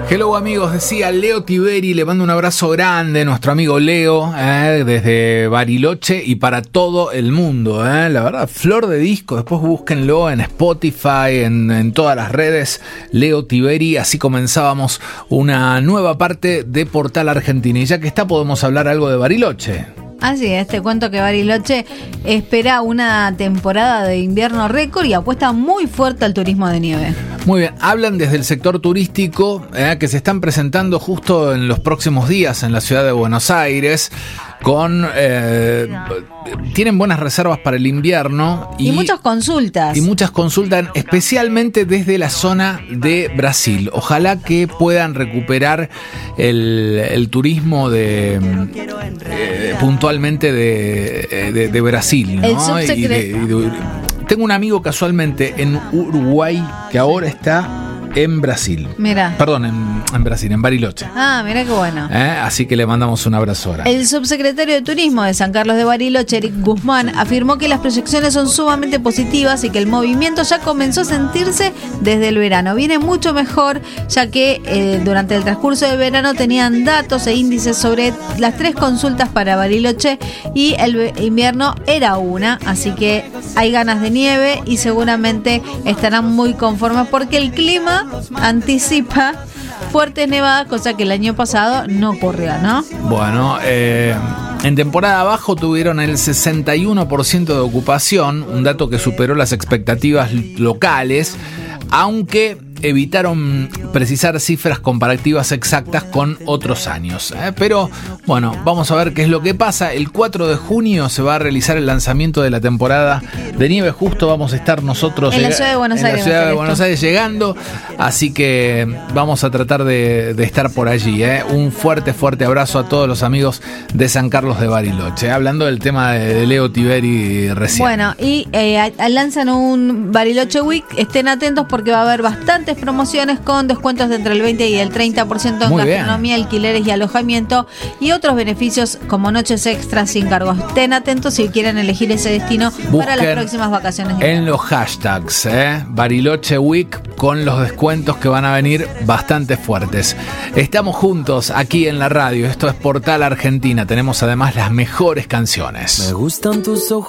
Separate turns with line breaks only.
Hello amigos, decía Leo Tiberi, le mando un abrazo grande, nuestro amigo Leo, desde Bariloche y para todo el mundo, la verdad, flor de disco, después búsquenlo en Spotify, en todas las redes, Leo Tiberi, así comenzábamos una nueva parte de Portal Argentina y ya que está podemos hablar algo de Bariloche.
Así es, te cuento que Bariloche espera una temporada de invierno récord y apuesta muy fuerte al turismo de nieve.
Muy bien, hablan desde el sector turístico que se están presentando justo en los próximos días en la ciudad de Buenos Aires tienen buenas reservas para el invierno
y muchas consultas.
Y muchas consultas, especialmente desde la zona de Brasil. Ojalá que puedan recuperar el turismo puntualmente de Brasil, ¿no? Tengo un amigo casualmente en Uruguay que ahora está en Brasil.
Mira.
Perdón, en Brasil, en Bariloche.
Ah, mira qué bueno.
Así que le mandamos un abrazo ahora.
El subsecretario de Turismo de San Carlos de Bariloche, Eric Guzmán, afirmó que las proyecciones son sumamente positivas y que el movimiento ya comenzó a sentirse desde el verano. Viene mucho mejor, ya que durante el transcurso del verano tenían datos e índices sobre las 3 consultas para Bariloche y el invierno era una. Así que hay ganas de nieve y seguramente estarán muy conformes porque el clima anticipa fuertes nevadas, cosa que el año pasado no ocurrió, ¿no?
Bueno, en temporada bajo tuvieron el 61% de ocupación, un dato que superó las expectativas locales, aunque evitaron precisar cifras comparativas exactas con otros años. Pero bueno, vamos a ver qué es lo que pasa. El 4 de junio se va a realizar el lanzamiento de la temporada de nieve. Justo vamos a estar nosotros
en la ciudad de Buenos Aires
llegando. Así que vamos a tratar de estar por allí. Un fuerte abrazo a todos los amigos de San Carlos de Bariloche. Hablando del tema de Leo Tiberi recién.
Bueno, y lanzan un Bariloche Week. Estén atentos porque va a haber bastantes promociones con descuentos de entre el 20 y el 30% en gastronomía, alquileres y alojamiento y otros beneficios como noches extras sin cargos. Estén atentos si quieren elegir ese destino. Busquen para las próximas vacaciones.
En los hashtags, Bariloche Week con los descuentos que van a venir bastante fuertes. Estamos juntos aquí en la radio. Esto es Portal Argentina. Tenemos además las mejores canciones.
Me gustan tus ojos.